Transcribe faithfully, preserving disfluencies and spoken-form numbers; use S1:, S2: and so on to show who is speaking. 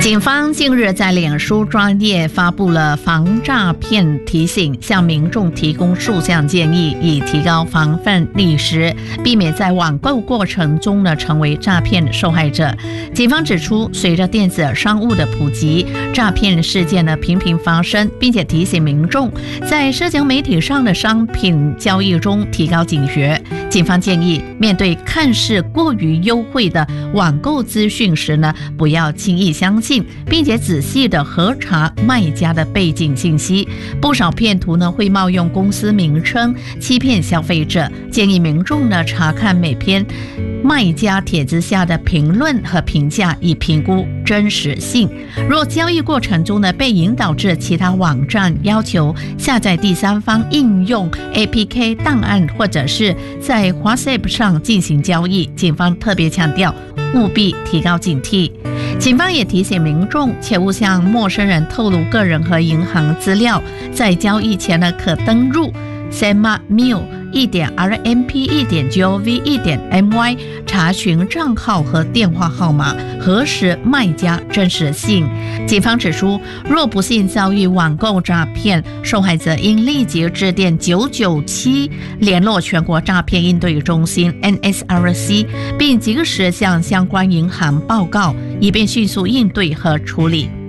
S1: 警方近日在脸书专页发布了防诈骗提醒，向民众提供数项建议，以提高防范意识，避免在网购过程中呢成为诈骗受害者。警方指出，随着电子商务的普及，诈骗事件呢频频发生，并且提醒民众在社交媒体上的商品交易中提高警觉。警方建议，面对看似过于优惠的网购资讯时呢，不要轻易相信，并且仔细的核查卖家的背景信息。不少骗徒呢会冒用公司名称欺骗消费者，建议民众呢查看每篇卖家帖子下的评论和评价，以评估真实性。若交易过程中呢被引导至其他网站要求下载第三方应用 A P K 档案，或者是在 WhatsApp 上进行交易，警方特别强调务必提高警惕。警方也提醒民众，切勿向陌生人透露个人和银行资料，在交易前呢可登入 samamil 一点 r m p 一点 gov 一点 my 查询账号和电话号码，核实卖家真实性。警方指出，若不幸遭遇网购诈骗，受害者应立即致电九九七联络全国诈骗应对中心 N S R C， 并及时向相关银行报告，以便迅速应对和处理。